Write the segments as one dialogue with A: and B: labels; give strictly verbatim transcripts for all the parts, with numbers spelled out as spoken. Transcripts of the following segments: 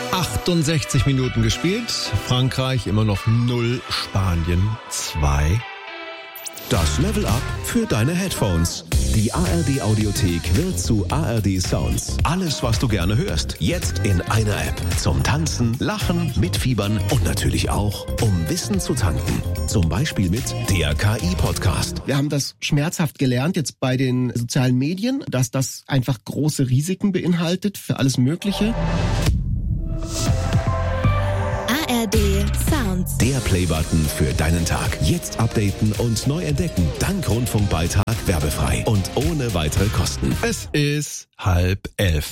A: achtundsechzig Minuten gespielt. Frankreich immer noch null, Spanien zwei.
B: Das Level Up für deine Headphones. Die A R D Audiothek wird zu A R D Sounds. Alles, was du gerne hörst, jetzt in einer App. Zum Tanzen, Lachen, Mitfiebern und natürlich auch, um Wissen zu tanken. Zum Beispiel mit der K I-Podcast.
C: Wir haben das schmerzhaft gelernt jetzt bei den sozialen Medien, dass das einfach große Risiken beinhaltet für alles Mögliche.
D: A R D Sounds.
B: Der Playbutton für deinen Tag. Jetzt updaten und neu entdecken. Dank Rundfunkbeitrag werbefrei und ohne weitere Kosten.
A: Es ist halb elf.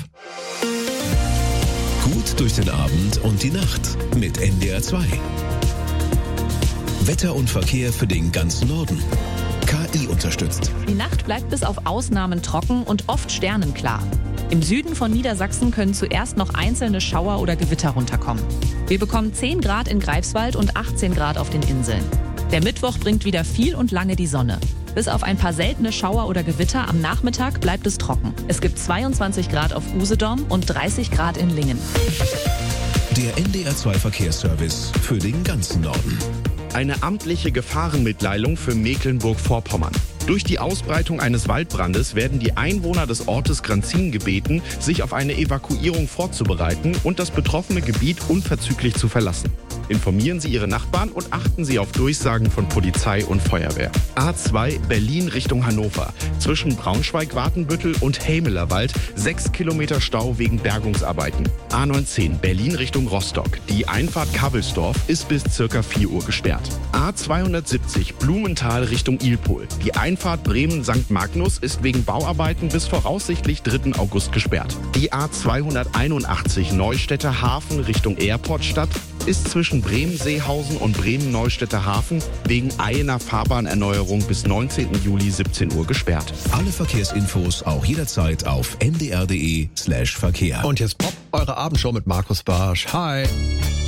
B: Gut durch den Abend und die Nacht mit N D R zwei. Wetter und Verkehr für den ganzen Norden. K I unterstützt.
E: Die Nacht bleibt bis auf Ausnahmen trocken und oft sternenklar. Im Süden von Niedersachsen können zuerst noch einzelne Schauer oder Gewitter runterkommen. Wir bekommen zehn Grad in Greifswald und achtzehn Grad auf den Inseln. Der Mittwoch bringt wieder viel und lange die Sonne. Bis auf ein paar seltene Schauer oder Gewitter am Nachmittag bleibt es trocken. Es gibt zweiundzwanzig Grad auf Usedom und dreißig Grad in Lingen.
B: Der N D R zwei Verkehrsservice für den ganzen Norden.
F: Eine amtliche Gefahrenmitteilung für Mecklenburg-Vorpommern. Durch die Ausbreitung eines Waldbrandes werden die Einwohner des Ortes Granzin gebeten, sich auf eine Evakuierung vorzubereiten und das betroffene Gebiet unverzüglich zu verlassen. Informieren Sie Ihre Nachbarn und achten Sie auf Durchsagen von Polizei und Feuerwehr. A zwei Berlin Richtung Hannover. Zwischen Braunschweig-Watenbüttel und Hämelerwald sechs Kilometer Stau wegen Bergungsarbeiten. A neunzehn Berlin Richtung Rostock. Die Einfahrt Kabbelsdorf ist bis circa vier Uhr gesperrt. A zweihundertsiebzig Blumenthal Richtung Ilpol. Die Einfahrt Bremen-Sankt Magnus ist wegen Bauarbeiten bis voraussichtlich dritten August gesperrt. Die A zweihunderteinundachtzig Neustädter Hafen Richtung Airportstadt ist zwischen Bremen-Seehausen und Bremen-Neustädter Hafen wegen einer Fahrbahnerneuerung bis neunzehnten Juli siebzehn Uhr gesperrt.
B: Alle Verkehrsinfos auch jederzeit auf n d r punkt d e slash Verkehr.
A: Und jetzt poppt eure Abendshow mit Markus Barsch. Hi.